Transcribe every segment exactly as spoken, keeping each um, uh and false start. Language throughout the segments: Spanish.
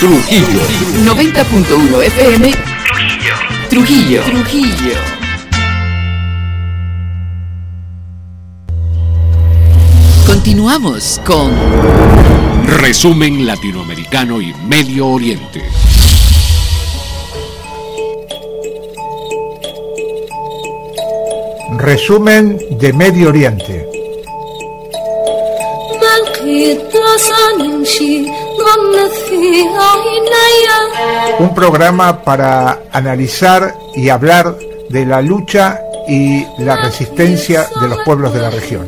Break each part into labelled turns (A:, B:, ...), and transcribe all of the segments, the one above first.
A: Trujillo.
B: noventa punto uno F M. Trujillo. Trujillo. Trujillo. Continuamos con
A: Resumen Latinoamericano y Medio Oriente.
C: Resumen de Medio Oriente. Un programa para analizar y hablar de la lucha y la resistencia de los pueblos de la región.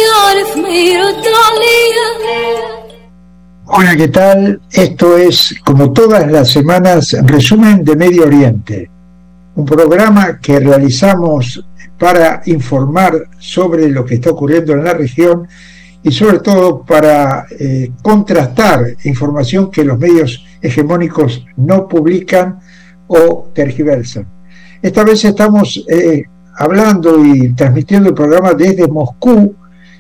D: Hola, ¿qué tal? Esto es, como todas las semanas, Resumen de Medio Oriente, un programa que realizamos para informar sobre lo que está ocurriendo en la región y sobre todo para eh, contrastar información que los medios hegemónicos no publican o tergiversan. Esta vez estamos eh, hablando y transmitiendo el programa desde Moscú,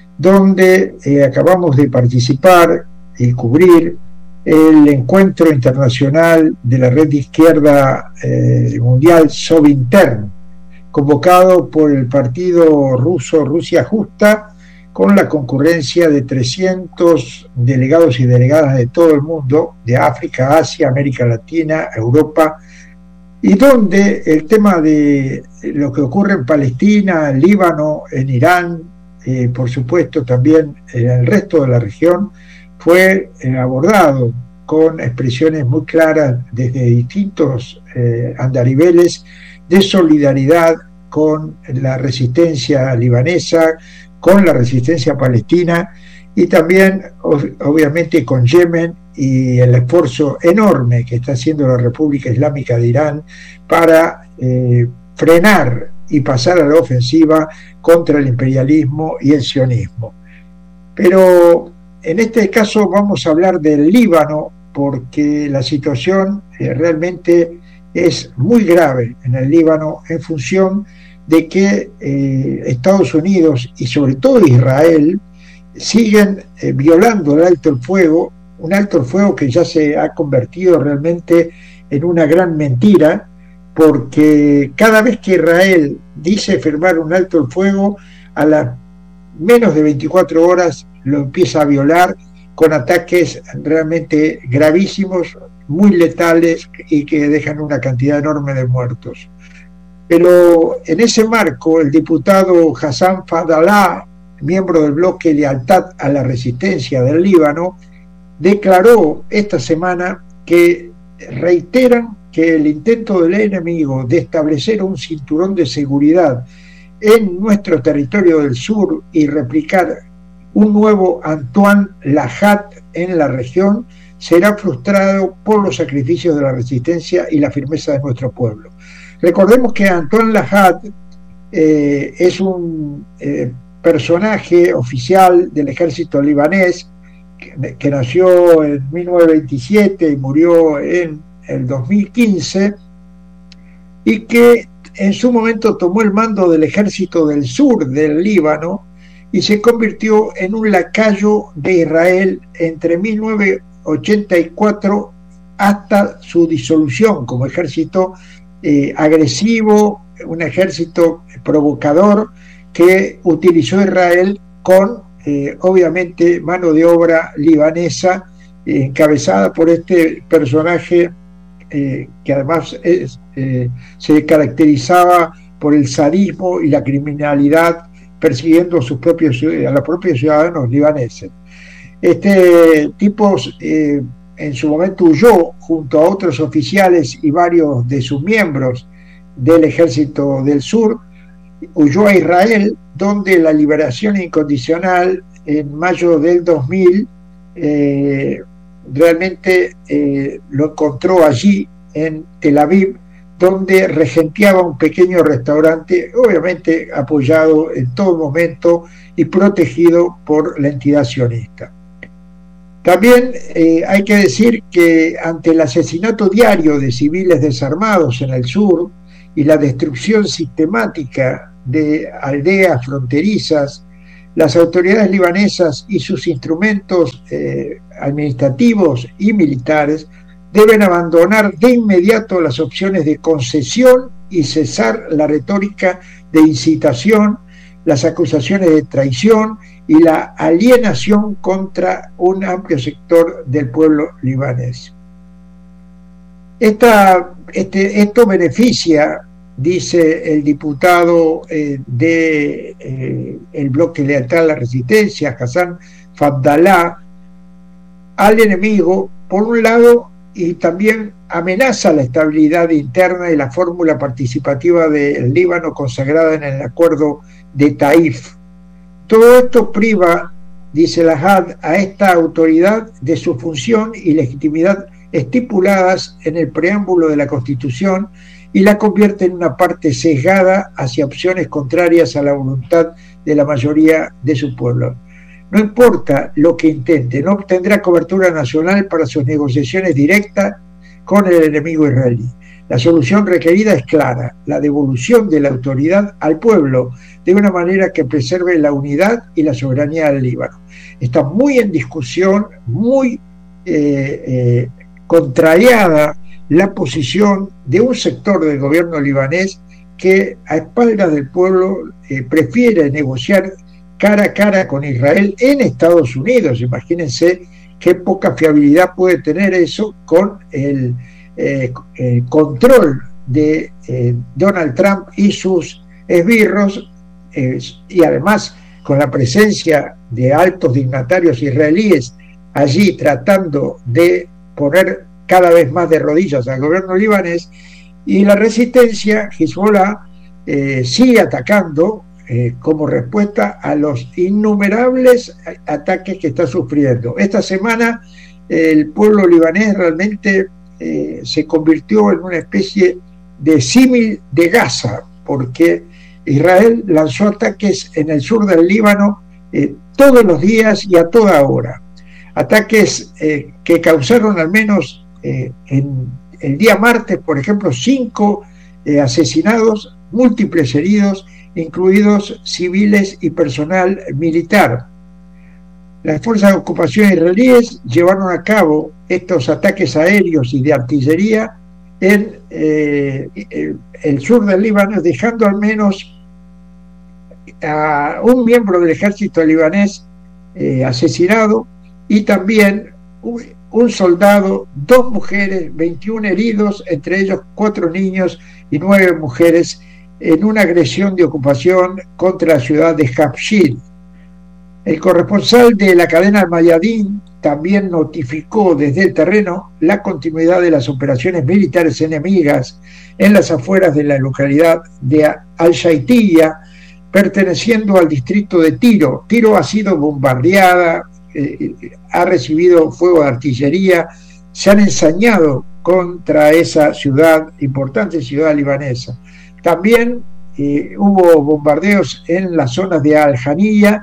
D: donde eh, acabamos de participar y cubrir el encuentro internacional de la red de izquierda eh, mundial Sovintern, convocado por el partido ruso Rusia Justa, con la concurrencia de trescientos delegados y delegadas de todo el mundo, de África, Asia, América Latina, Europa, y donde el tema de lo que ocurre en Palestina, en Líbano, en Irán, eh, por supuesto también en el resto de la región, fue eh, abordado con expresiones muy claras desde distintos eh, andariveles de solidaridad con la resistencia libanesa, con la resistencia palestina y también ob- obviamente con Yemen y el esfuerzo enorme que está haciendo la República Islámica de Irán para eh, frenar y pasar a la ofensiva contra el imperialismo y el sionismo. Pero en este caso vamos a hablar del Líbano porque la situación eh, realmente es muy grave en el Líbano en función de que eh, Estados Unidos y sobre todo Israel siguen eh, violando el alto el fuego, un alto el fuego que ya se ha convertido realmente en una gran mentira, porque cada vez que Israel dice firmar un alto el fuego, a las menos de veinticuatro horas lo empieza a violar con ataques realmente gravísimos, muy letales y que dejan una cantidad enorme de muertos. Pero en ese marco, el diputado Hassan Fadlallah, miembro del bloque Lealtad a la Resistencia del Líbano, declaró esta semana que reiteran que el intento del enemigo de establecer un cinturón de seguridad en nuestro territorio del sur y replicar un nuevo Antoine Lahat en la región será frustrado por los sacrificios de la resistencia y la firmeza de nuestro pueblo. Recordemos que Antoine Lahat eh, es un eh, personaje oficial del ejército libanés que, que nació en mil novecientos veintisiete y murió en el dos mil quince y que en su momento tomó el mando del ejército del sur del Líbano y se convirtió en un lacayo de Israel entre mil novecientos ochenta y cuatro hasta su disolución como ejército Eh, agresivo, un ejército provocador que utilizó Israel con eh, obviamente mano de obra libanesa eh, encabezada por este personaje eh, que además es, eh, se caracterizaba por el sadismo y la criminalidad persiguiendo a sus propios a los propios ciudadanos libaneses. Este tipo eh, en su momento huyó junto a otros oficiales y varios de sus miembros del ejército del sur, huyó a Israel, donde la liberación incondicional en mayo del dos mil eh, realmente eh, lo encontró allí en Tel Aviv, donde regenteaba un pequeño restaurante, obviamente apoyado en todo momento y protegido por la entidad sionista. También eh, hay que decir que ante el asesinato diario de civiles desarmados en el sur y la destrucción sistemática de aldeas fronterizas, las autoridades libanesas y sus instrumentos eh, administrativos y militares deben abandonar de inmediato las opciones de concesión y cesar la retórica de incitación, las acusaciones de traición y la alienación contra un amplio sector del pueblo libanés. Esta, este, esto beneficia, dice el diputado eh, de eh, el bloque Lealtad a la Resistencia, Hassan Fadlallah, al enemigo, por un lado, y también amenaza la estabilidad interna y la fórmula participativa del Líbano consagrada en el acuerdo de Taif. Todo esto priva, dice la H A D, a esta autoridad de su función y legitimidad estipuladas en el preámbulo de la Constitución y la convierte en una parte sesgada hacia opciones contrarias a la voluntad de la mayoría de su pueblo. No importa lo que intente, no obtendrá cobertura nacional para sus negociaciones directas con el enemigo israelí. La solución requerida es clara: la devolución de la autoridad al pueblo de una manera que preserve la unidad y la soberanía del Líbano. Está muy en discusión, muy eh, eh, contrariada la posición de un sector del gobierno libanés que a espaldas del pueblo eh, prefiere negociar cara a cara con Israel en Estados Unidos. Imagínense qué poca fiabilidad puede tener eso con el, eh, el control de eh, Donald Trump y sus esbirros, eh, y además con la presencia de altos dignatarios israelíes allí tratando de poner cada vez más de rodillas al gobierno libanés, y la resistencia, Hezbollah, eh, sigue atacando eh, como respuesta a los innumerables ataques que está sufriendo. Esta semana eh, el pueblo libanés realmente eh, se convirtió en una especie de símil de Gaza, porque Israel lanzó ataques en el sur del Líbano eh, todos los días y a toda hora. Ataques eh, que causaron al menos eh, en el día martes, por ejemplo, cinco eh, asesinados, múltiples heridos, incluidos civiles y personal militar. Las fuerzas de ocupación israelíes llevaron a cabo estos ataques aéreos y de artillería en eh, el sur del Líbano, dejando al menos a un miembro del ejército libanés eh, asesinado, y también un, un soldado, dos mujeres, veintiún heridos, entre ellos cuatro niños y nueve mujeres, en una agresión de ocupación contra la ciudad de Jabshid. El corresponsal de la cadena Al-Mayadin también notificó desde el terreno la continuidad de las operaciones militares enemigas en las afueras de la localidad de Al-Shaitiyya, perteneciendo al distrito de Tiro. Tiro ha sido bombardeada, eh, ha recibido fuego de artillería, se han ensañado contra esa ciudad, importante ciudad libanesa. También eh, hubo bombardeos en las zonas de Al-Haniyya,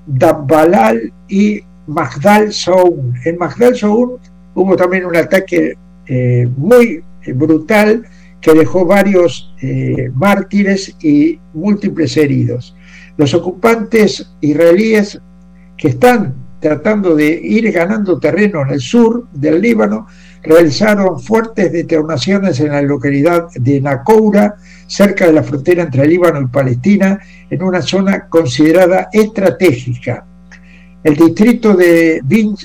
D: Dabbalal y Magdal Saoun. En Magdal Saoun hubo también un ataque eh, muy brutal que dejó varios eh, mártires y múltiples heridos. Los ocupantes israelíes, que están tratando de ir ganando terreno en el sur del Líbano, realizaron fuertes detonaciones en la localidad de Nakoura, cerca de la frontera entre Líbano y Palestina, en una zona considerada estratégica. El distrito de Bin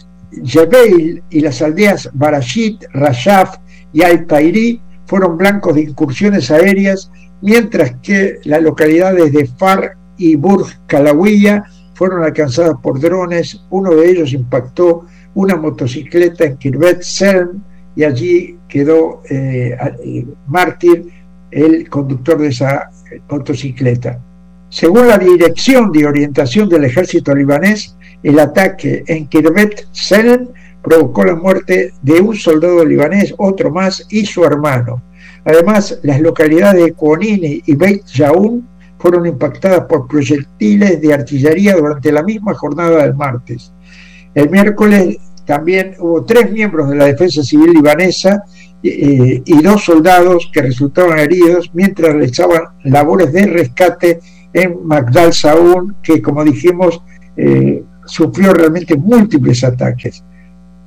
D: Jebeil y las aldeas Barashit, Rashaf y Al-Tairi fueron blancos de incursiones aéreas, mientras que las localidades de Far y Burj Kalawiya fueron alcanzadas por drones. Uno de ellos impactó una motocicleta en Kirbet Selm y allí quedó eh, eh, mártir el conductor de esa motocicleta. Según la Dirección de Orientación del Ejército Libanés, el ataque en Kirbet Selm provocó la muerte de un soldado libanés, otro más, y su hermano. Además, las localidades de Quonini y Beit Jaun fueron impactadas por proyectiles de artillería durante la misma jornada del martes. El miércoles también hubo tres miembros de la Defensa Civil libanesa eh, y dos soldados que resultaron heridos mientras realizaban labores de rescate en Magdal Saoun, que, como dijimos, eh, sufrió realmente múltiples ataques.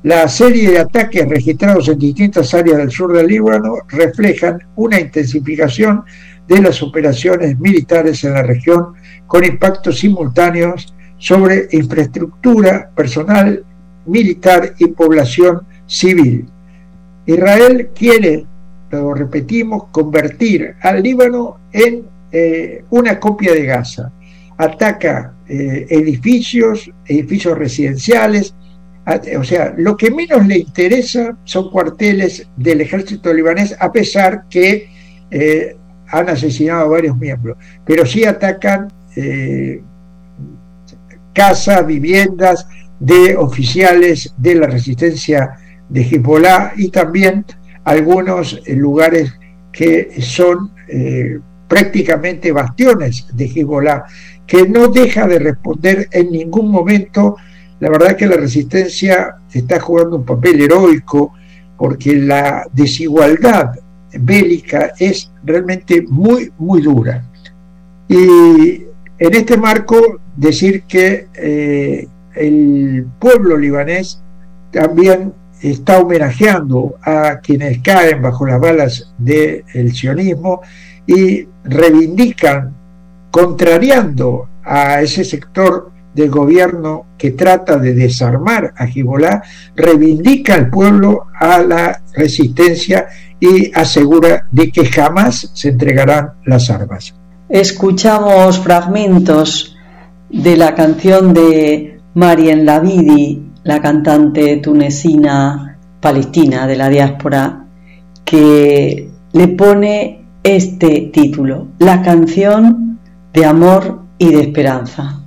D: La serie de ataques registrados en distintas áreas del sur del Líbano reflejan una intensificación de las operaciones militares en la región, con impactos simultáneos sobre infraestructura, personal militar y población civil. Israel quiere, lo repetimos, convertir al Líbano en eh, una copia de Gaza. Ataca eh, edificios, edificios residenciales, o sea, lo que menos le interesa son cuarteles del ejército libanés, a pesar que eh, han asesinado a varios miembros, pero sí atacan eh, casas, viviendas de oficiales de la resistencia de Hezbollah y también algunos eh, lugares que son eh, prácticamente bastiones de Hezbollah, que no deja de responder en ningún momento. La verdad que la resistencia está jugando un papel heroico, porque la desigualdad bélica es realmente muy, muy dura. Y en este marco, decir que eh, el pueblo libanés también está homenajeando a quienes caen bajo las balas del sionismo y reivindican, contrariando a ese sector del gobierno que trata de desarmar a Hezbollah, reivindica al pueblo a la resistencia y asegura de que jamás se entregarán las armas.
E: Escuchamos fragmentos de la canción de Marien Labidi, la cantante tunecina palestina de la diáspora, que le pone este título: La canción de amor y de esperanza.